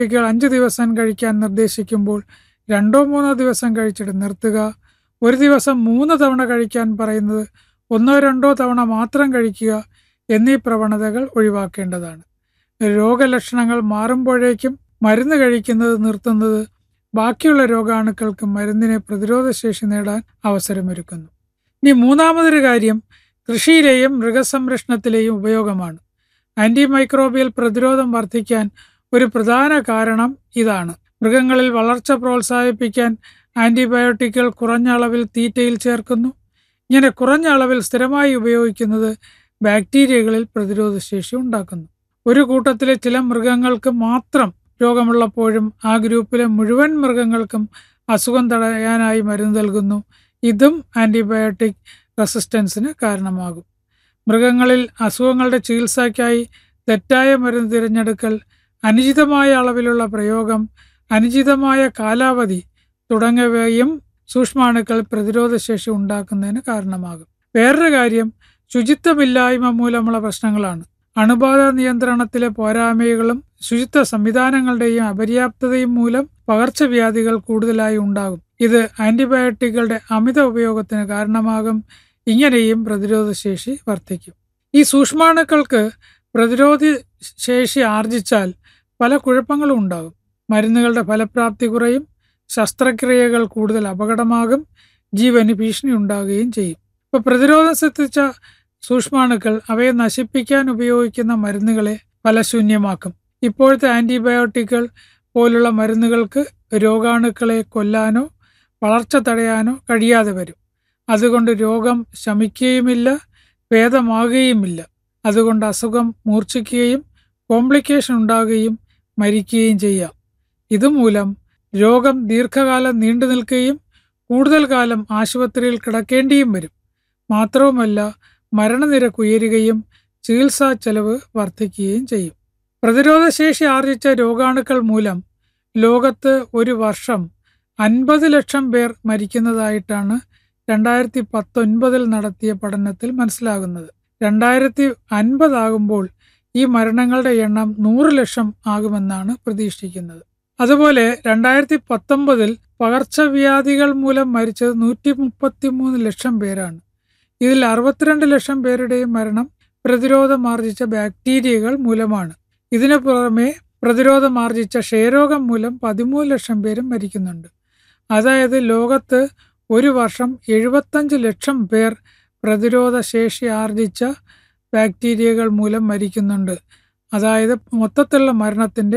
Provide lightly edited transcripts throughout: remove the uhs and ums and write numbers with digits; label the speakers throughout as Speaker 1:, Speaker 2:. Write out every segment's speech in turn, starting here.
Speaker 1: ആന്റിബയോട്ടിക്കുകൾ 5 ദിവസം കഴിക്കാൻ നിർദ്ദേശിക്കുമ്പോൾ 2-3 ദിവസം കഴിച്ചിട്ട് നിർത്തുക. ഒരു ദിവസം 3 തവണ കഴിക്കാൻ പറയുന്നത് 1-2 തവണ മാത്രം കഴിക്കുക എന്നീ പ്രവണതകൾ ഒഴിവാക്കേണ്ടതാണ്. രോഗലക്ഷണങ്ങൾ മാറുമ്പോഴേക്കും മരുന്ന് കഴിക്കുന്നത് നിർത്തുന്നത് ബാക്കിയുള്ള രോഗാണുക്കൾക്ക് മരുന്നിനെ പ്രതിരോധശേഷി നേടാൻ അവസരമൊരുക്കുന്നു. ഇനി മൂന്നാമതൊരു കാര്യം കൃഷിയിലെയും മൃഗസംരക്ഷണത്തിലെയും ഉപയോഗമാണ്. ആന്റിമൈക്രോബിയൽ പ്രതിരോധം വർദ്ധിക്കാൻ ഒരു പ്രധാന കാരണം ഇതാണ്. മൃഗങ്ങളിൽ വളർച്ച പ്രോത്സാഹിപ്പിക്കാൻ ആന്റിബയോട്ടിക്കുകൾ കുറഞ്ഞ അളവിൽ തീറ്റയിൽ ചേർക്കുന്നു. ഇങ്ങനെ കുറഞ്ഞ അളവിൽ സ്ഥിരമായി ഉപയോഗിക്കുന്നത് ബാക്ടീരിയകളിൽ പ്രതിരോധശേഷി ഉണ്ടാക്കുന്നു. ഒരു കൂട്ടത്തിലെ ചില മൃഗങ്ങൾക്ക് മാത്രം രോഗമുള്ളപ്പോഴും ആ ഗ്രൂപ്പിലെ മുഴുവൻ മൃഗങ്ങൾക്കും അസുഖം തടയാനായി മരുന്ന് നൽകുന്നു. ഇതും ആന്റിബയോട്ടിക് റെസിസ്റ്റൻസിന് കാരണമാകും. മൃഗങ്ങളിൽ അസുഖങ്ങളുടെ ചികിത്സയ്ക്കായി തെറ്റായ മരുന്ന് തിരഞ്ഞെടുക്കൽ, അനുചിതമായ അളവിലുള്ള പ്രയോഗം, അനുചിതമായ കാലാവധി തുടങ്ങിയവയും സൂക്ഷ്മാണുക്കൾ പ്രതിരോധശേഷി ഉണ്ടാക്കുന്നതിന് കാരണമാകും. വേറൊരു കാര്യം ശുചിത്വമില്ലായ്മ മൂലമുള്ള പ്രശ്നങ്ങളാണ്. അണുബാധ നിയന്ത്രണത്തിലെ പോരായ്മകളും ശുചിത്വ സംവിധാനങ്ങളുടെയും അപര്യാപ്തതയും മൂലം പകർച്ചവ്യാധികൾ കൂടുതലായി ഉണ്ടാകും. ഇത് ആന്റിബയോട്ടിക്കുകളുടെ അമിത ഉപയോഗത്തിന് കാരണമാകും. ഇങ്ങനെയും പ്രതിരോധശേഷി വർദ്ധിക്കും. ഈ സൂക്ഷ്മാണുക്കൾക്ക് പ്രതിരോധ ശേഷി ആർജിച്ചാൽ പല കുഴപ്പങ്ങളും ഉണ്ടാകും. മരുന്നുകളുടെ ഫലപ്രാപ്തി കുറയും, ശസ്ത്രക്രിയകൾ കൂടുതൽ അപകടമാകും, ജീവന് ഭീഷണി ഉണ്ടാകുകയും ചെയ്യും. ഇപ്പോൾ പ്രതിരോധം സിദ്ധിച്ച സൂക്ഷ്മാണുക്കൾ അവയെ നശിപ്പിക്കാൻ ഉപയോഗിക്കുന്ന മരുന്നുകളെ ഫലശൂന്യമാക്കും. ഇപ്പോഴത്തെ ആന്റിബയോട്ടിക്കുകൾ പോലുള്ള മരുന്നുകൾക്ക് രോഗാണുക്കളെ കൊല്ലാനോ വളർച്ച തടയാനോ കഴിയാതെ വരും. അതുകൊണ്ട് രോഗം ശമിക്കുകയുമില്ല, ഭേദമാകുകയുമില്ല. അതുകൊണ്ട് അസുഖം മൂർച്ഛിക്കുകയും കോംപ്ലിക്കേഷൻ ഉണ്ടാകുകയും മരിക്കുകയും ചെയ്യാം. ഇതുമൂലം രോഗം ദീർഘകാലം നീണ്ടു നിൽക്കുകയും കൂടുതൽ കാലം ആശുപത്രിയിൽ കിടക്കേണ്ടിയും വരും. മാത്രവുമല്ല മരണനിരക്ക് ഉയരുകയും ചികിത്സാ ചെലവ് വർദ്ധിക്കുകയും ചെയ്യും. പ്രതിരോധശേഷി ആർജിച്ച രോഗാണുക്കൾ മൂലം ലോകത്ത് ഒരു വർഷം 50 ലക്ഷം പേർ മരിക്കുന്നതായിട്ടാണ് 2019 നടത്തിയ പഠനത്തിൽ മനസ്സിലാകുന്നത്. 2050 ആകുമ്പോൾ ഈ മരണങ്ങളുടെ എണ്ണം 100 ലക്ഷം ആകുമെന്നാണ് പ്രതീക്ഷിക്കുന്നത്. അതുപോലെ 2019 പകർച്ചവ്യാധികൾ മൂലം മരിച്ചത് 133 ലക്ഷം പേരാണ്. ഇതിൽ 62 ലക്ഷം പേരുടെയും മരണം പ്രതിരോധമാർജിച്ച ബാക്ടീരിയകൾ മൂലമാണ്. ഇതിനു പുറമെ പ്രതിരോധമാർജിച്ച ക്ഷയരോഗം മൂലം 13 ലക്ഷം പേരും മരിക്കുന്നുണ്ട്. അതായത് ലോകത്ത് ഒരു വർഷം 75 ലക്ഷം പേർ പ്രതിരോധ ശേഷി ആർജിച്ച ബാക്ടീരിയകൾ മൂലം മരിക്കുന്നുണ്ട്. അതായത് മൊത്തത്തിലുള്ള മരണത്തിൻ്റെ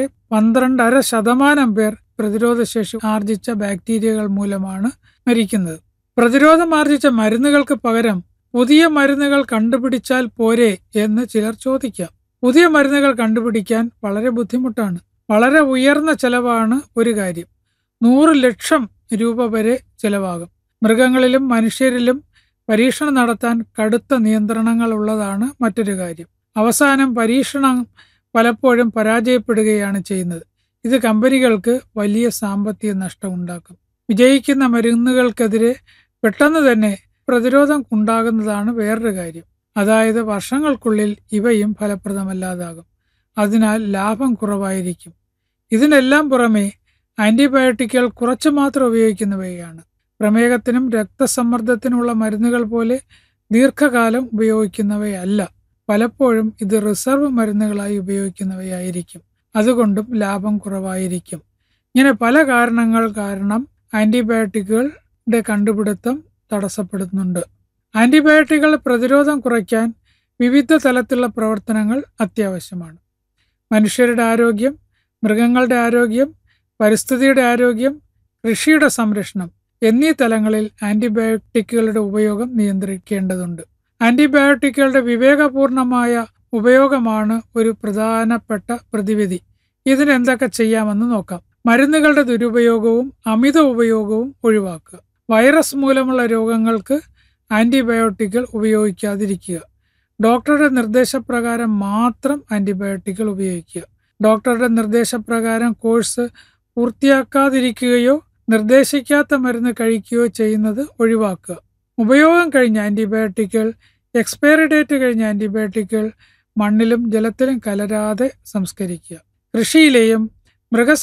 Speaker 1: 12.5% പേർ പ്രതിരോധശേഷി ആർജിച്ച ബാക്ടീരിയകൾ മൂലമാണ് മരിക്കുന്നത്. പ്രതിരോധമാർജിച്ച മരുന്നുകൾക്ക് പകരം പുതിയ മരുന്നുകൾ കണ്ടുപിടിച്ചാൽ പോരെ എന്ന് ചിലർ ചോദിക്കാം. പുതിയ മരുന്നുകൾ കണ്ടുപിടിക്കാൻ വളരെ ബുദ്ധിമുട്ടാണ്. വളരെ ഉയർന്ന ചെലവാണ് ഒരു കാര്യം. 100 ലക്ഷം രൂപ വരെ ചെലവാകും. മൃഗങ്ങളിലും മനുഷ്യരിലും പരീക്ഷണം നടത്താൻ കടുത്ത നിയന്ത്രണങ്ങൾ ഉള്ളതാണ് മറ്റൊരു കാര്യം. അവസാനം പരീക്ഷണം പലപ്പോഴും പരാജയപ്പെടുകയാണ് ചെയ്യുന്നത്. ഇത് കമ്പനികൾക്ക് വലിയ സാമ്പത്തിക നഷ്ടം ഉണ്ടാക്കും. വിജയിക്കുന്ന മരുന്നുകൾക്കെതിരെ പെട്ടെന്ന് തന്നെ പ്രതിരോധം ഉണ്ടാകുന്നതാണ് വേറൊരു കാര്യം. അതായത് വർഷങ്ങൾക്കുള്ളിൽ ഇവയും ഫലപ്രദമല്ലാതാകും. അതിനാൽ ലാഭം കുറവായിരിക്കും. ഇതിനെല്ലാം പുറമെ ആന്റിബയോട്ടിക്കുകൾ കുറച്ചു മാത്രം ഉപയോഗിക്കുന്നവയാണ്. പ്രമേഹത്തിനും രക്തസമ്മർദ്ദത്തിനുമുള്ള മരുന്നുകൾ പോലെ ദീർഘകാലം ഉപയോഗിക്കുന്നവയല്ല. പലപ്പോഴും ഇത് റിസർവ് മരുന്നുകളായി ഉപയോഗിക്കുന്നവയായിരിക്കും. അതുകൊണ്ടും ലാഭം കുറവായിരിക്കും. ഇങ്ങനെ പല കാരണങ്ങൾ കാരണം ആന്റിബയോട്ടിക്കുകളുടെ കണ്ടുപിടുത്തം തടസ്സപ്പെടുന്നുണ്ട്. ആന്റിബയോട്ടിക്കുകൾ പ്രതിരോധം കുറയ്ക്കാൻ വിവിധ തലത്തിലുള്ള പ്രവർത്തനങ്ങൾ അത്യാവശ്യമാണ്. മനുഷ്യരുടെ ആരോഗ്യം, മൃഗങ്ങളുടെ ആരോഗ്യം, പരിസ്ഥിതിയുടെ ആരോഗ്യം, കൃഷിയുടെ സംരക്ഷണം എന്നീ തലങ്ങളിൽ ആന്റിബയോട്ടിക്കുകളുടെ ഉപയോഗം നിയന്ത്രിക്കേണ്ടതുണ്ട്. ആന്റിബയോട്ടിക്കുകളുടെ വിവേകപൂർണമായ ഉപയോഗമാണ് ഒരു പ്രധാനപ്പെട്ട പ്രതിവിധി. ഇതിന് എന്തൊക്കെ ചെയ്യാമെന്ന് നോക്കാം. മരുന്നുകളുടെ ദുരുപയോഗവും അമിത ഉപയോഗവും ഒഴിവാക്കുക. വൈറസ് മൂലമുള്ള രോഗങ്ങൾക്ക് ആന്റിബയോട്ടിക്കുകൾ ഉപയോഗിക്കാതിരിക്കുക. ഡോക്ടറുടെ നിർദ്ദേശപ്രകാരം മാത്രം ആന്റിബയോട്ടിക്കുകൾ ഉപയോഗിക്കുക. ഡോക്ടറുടെ നിർദ്ദേശപ്രകാരം കോഴ്സ് പൂർത്തിയാക്കാതിരിക്കുകയോ നിർദ്ദേശിക്കാത്ത മരുന്ന് കഴിക്കുകയോ ചെയ്യുന്നത് ഒഴിവാക്കുക. ഉപയോഗം കഴിഞ്ഞ ആന്റിബയോട്ടിക്കുകൾ, എക്സ്പയറി ഡേറ്റ് കഴിഞ്ഞ ആന്റിബയോട്ടിക്കുകൾ മണ്ണിലും ജലത്തിലും കലരാതെ സംസ്കരിക്കുക. കൃഷിയിലെയും മൃഗ